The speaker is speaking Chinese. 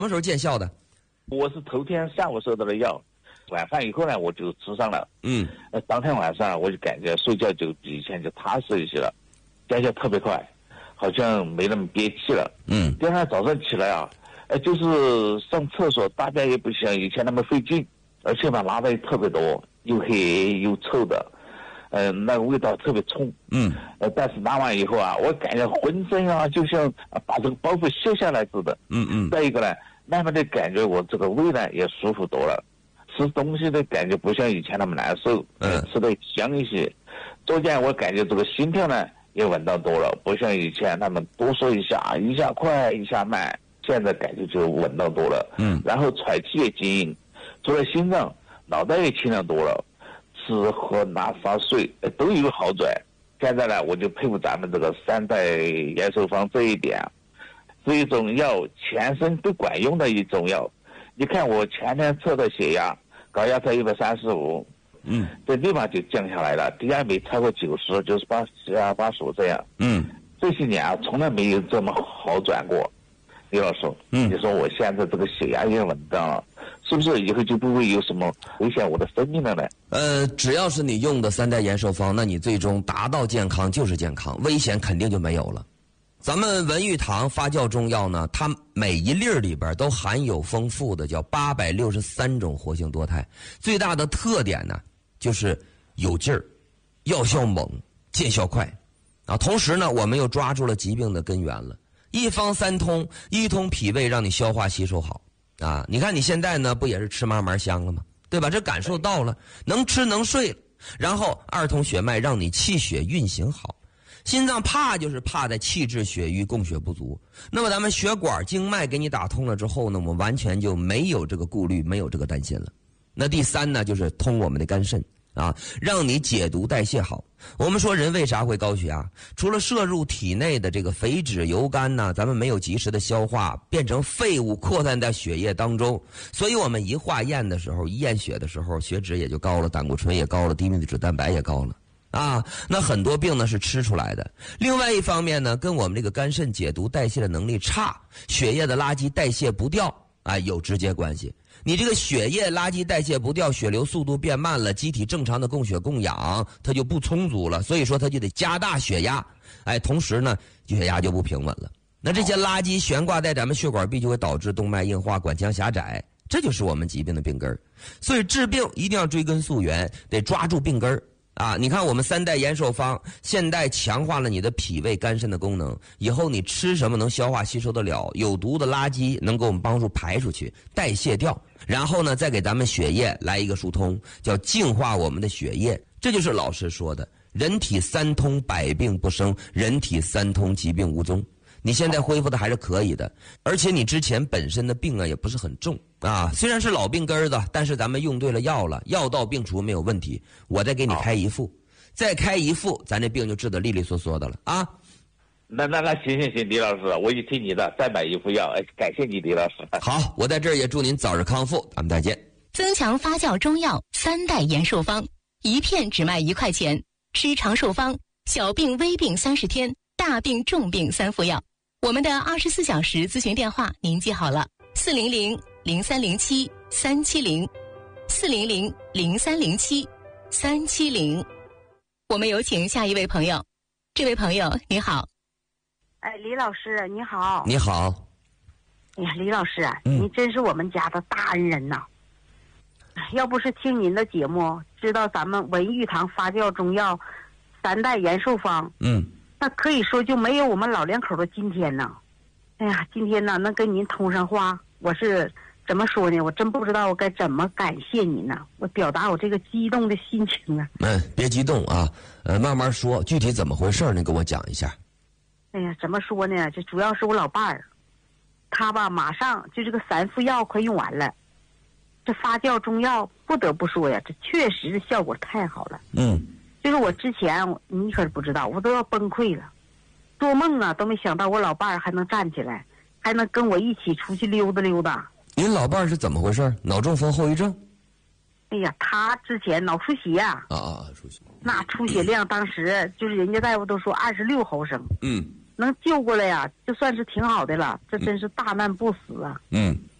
什么时候见效的？ 我是头天下午收到的药，晚饭以后呢我就吃上了。当天晚上我就感觉睡觉就比以前就踏实一些了，见效特别快，好像没那么憋气了。第二天早上起来啊，就是上厕所大便也不像以前那么费劲，而且吧拉的也特别多，又黑又臭的。那个味道特别冲。但是拉完以后啊，我感觉浑身啊就像把这个包袱卸下来似的。再一个呢，慢慢的感觉我这个胃呢也舒服多了，吃东西的感觉不像以前那么难受，吃的香一些。逐渐我感觉这个心跳呢也稳当多了，不像以前那么多说一下快一下慢，现在感觉就稳当多了。然后喘气也均匀，除了心脏，脑袋也清亮多了。吃喝拉撒睡都有好转。现在呢，我就佩服咱们这个3代延寿方这一点，是一种药全身都管用的一种药。你看我前天测的血压，高压才135，这立马就降下来了，低压没超过90，就是85这样。这些年啊，从来没有这么好转过。李老师，你说我现在这个血压也稳当了，是不是以后就不会有什么危险我的生命了呢？ 只要是你用的3代延寿方，那你最终达到健康就是健康，危险肯定就没有了。咱们文玉堂发酵中药呢，它每一粒里边都含有丰富的叫863种活性多肽，最大的特点呢就是有劲儿，药效猛，见效快啊。同时呢，我们又抓住了疾病的根源了。一方三通，一通脾胃，让你消化吸收好啊！你看你现在呢，不也是吃嘛嘛香了吗？对吧？这感受到了，能吃能睡了。然后2通血脉，让你气血运行好。心脏怕就是怕在气滞血瘀、供血不足。那么咱们血管经脉给你打通了之后呢，我们完全就没有这个顾虑，没有这个担心了。那第3呢，就是通我们的肝肾啊，让你解毒代谢好。我们说人为啥会高血压？除了摄入体内的这个肥脂油肝呢，咱们没有及时的消化，变成废物扩散在血液当中，所以我们一化验的时候，一验血的时候，血脂也就高了，胆固醇也高了，低密度脂蛋白也高了啊。那很多病呢是吃出来的。另外一方面呢，跟我们这个肝肾解毒代谢的能力差，血液的垃圾代谢不掉啊，有直接关系。你这个血液垃圾代谢不掉，血流速度变慢了，机体正常的供血供氧它就不充足了，所以说它就得加大血压，同时呢血压就不平稳了。那这些垃圾悬挂在咱们血管壁，就会导致动脉硬化、管腔狭窄，这就是我们疾病的病根儿。所以治病一定要追根溯源，得抓住病根儿啊！你看我们3代延寿方，现代强化了你的脾胃肝肾的功能，以后你吃什么能消化吸收得了，有毒的垃圾能给我们帮助排出去、代谢掉，然后呢再给咱们血液来一个疏通，叫净化我们的血液。这就是老师说的人体3通百病不生，人体3通疾病无踪。你现在恢复的还是可以的，而且你之前本身的病啊也不是很重啊，虽然是老病根子，但是咱们用对了药了，药到病除没有问题。我再给你开一副，再开一副，咱这病就治得利利索索的了啊。 那行，李老师，我一听你的，再买一副药，感谢你，李老师。 好，我在这儿也祝您早日康复，咱们再见。 增强发酵中药3代延寿方，一片只卖1块钱，吃长寿方，小病微病30天，大病重病3副药。我们的24小时咨询电话您记好了，400-0307-370，400-0307-370。我们有请下一位朋友。这位朋友你好。 李老师你好。 你好。 哎呀，李老师啊，你真是我们家的大恩人呐。要不是听您的节目，知道咱们文玉堂发酵中药3代延寿方，那可以说就没有我们老两口的今天呢。哎呀，今天呢能跟您通上话，我是怎么说呢？我真不知道我该怎么感谢您呢。我表达我这个激动的心情啊。 别激动啊，慢慢说，具体怎么回事你给我讲一下。 哎呀，怎么说呢？这主要是我老伴儿，他吧马上就这个3副药快用完了。这发酵中药不得不说呀，这确实是效果太好了。就是我之前你可是不知道，我都要崩溃了，做梦啊都没想到我老伴儿还能站起来，还能跟我一起出去溜达溜达。 您老伴儿是怎么回事？脑中风后遗症？ 哎呀，他之前脑出血出血， 那出血量当时就是人家大夫都说26毫升。 能救过来呀，就算是挺好的了。这真是大难不死啊！